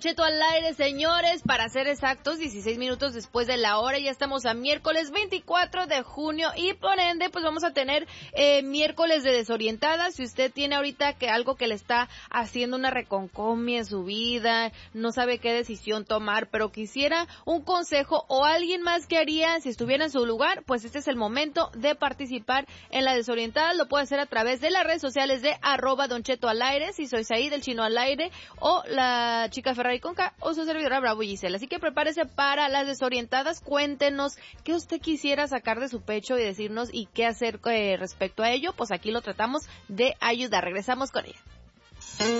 Cheto al aire, señores, para ser exactos, 16 minutos después de la hora, ya estamos a miércoles 24 de junio y por ende, pues vamos a tener miércoles de desorientadas. Si usted tiene ahorita que algo que le está haciendo una reconcomia en su vida, no sabe qué decisión tomar, pero quisiera un consejo o alguien más que haría si estuviera en su lugar, pues este es el momento de participar en la desorientada. Lo puede hacer a través de las redes sociales de @Don Cheto al aire, si soy Saí del Chino al aire, o la chica Ferrari Conca, o su servidora Bravo Gisela. Así que prepárese para las desorientadas. Cuéntenos qué usted quisiera sacar de su pecho y decirnos y qué hacer respecto a ello. Pues aquí lo tratamos de ayudar. Regresamos con ella.